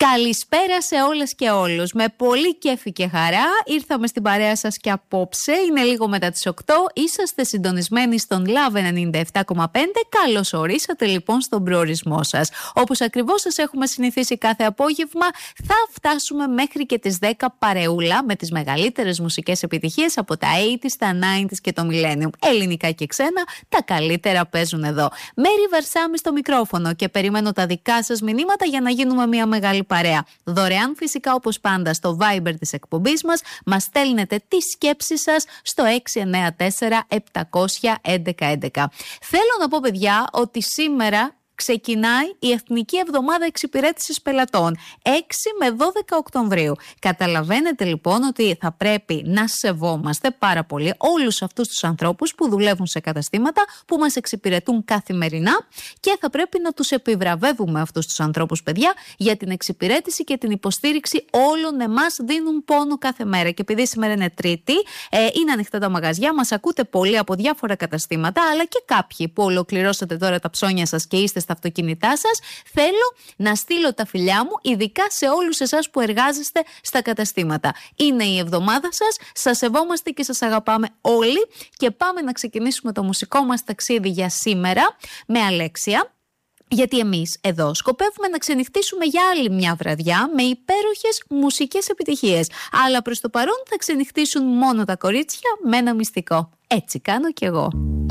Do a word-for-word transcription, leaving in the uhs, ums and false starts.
Καλησπέρα σε όλες και όλους. Με πολύ κέφι και χαρά ήρθαμε στην παρέα σας και απόψε. Είναι λίγο μετά τις οκτώ. Είσαστε συντονισμένοι στον Love ενενήντα επτά κόμμα πέντε. Καλώς ορίσατε λοιπόν στον προορισμό σας. Όπως ακριβώς σας έχουμε συνηθίσει κάθε απόγευμα, θα φτάσουμε μέχρι και τις δέκα παρεούλα με τις μεγαλύτερες μουσικές επιτυχίες από τα ογδόντα, τα ενενήντα και το Millennium. Ελληνικά και ξένα, τα καλύτερα παίζουν εδώ. Μέρη Βαρσάμι στο μικρόφωνο και περιμένω τα δικά σας μηνύματα για να γίνουμε μια μεγάλη παρέα. Δωρεάν φυσικά όπως πάντα στο Viber της εκπομπής μας. Μας στέλνετε τις σκέψεις σας στο έξι εννέα τέσσερα επτακόσια έντεκα έντεκα. Θέλω να πω παιδιά ότι σήμερα ξεκινάει η Εθνική Εβδομάδα Εξυπηρέτησης Πελατών, έξι με δώδεκα Οκτωβρίου. Καταλαβαίνετε λοιπόν ότι θα πρέπει να σεβόμαστε πάρα πολύ όλους αυτούς τους ανθρώπους που δουλεύουν σε καταστήματα, που μας εξυπηρετούν καθημερινά, και θα πρέπει να τους επιβραβεύουμε αυτούς τους ανθρώπους, παιδιά, για την εξυπηρέτηση και την υποστήριξη όλων εμάς. Δίνουν πόνο κάθε μέρα. Και επειδή σήμερα είναι Τρίτη, ε, είναι ανοιχτά τα μαγαζιά, μας ακούτε πολύ από διάφορα καταστήματα, αλλά και κάποιοι που ολοκληρώσατε τώρα τα ψώνια σας και είστε στα αυτοκίνητά σας, θέλω να στείλω τα φιλιά μου, ειδικά σε όλους εσάς που εργάζεστε στα καταστήματα. Είναι η εβδομάδα σας, σας σεβόμαστε και σας αγαπάμε όλοι, και πάμε να ξεκινήσουμε το μουσικό μας ταξίδι για σήμερα με Αλέξια. Γιατί εμείς εδώ σκοπεύουμε να ξενυχτήσουμε για άλλη μια βραδιά με υπέροχες μουσικές επιτυχίες. Αλλά προς το παρόν θα ξενυχτήσουν μόνο τα κορίτσια με ένα μυστικό. Έτσι κάνω κι εγώ.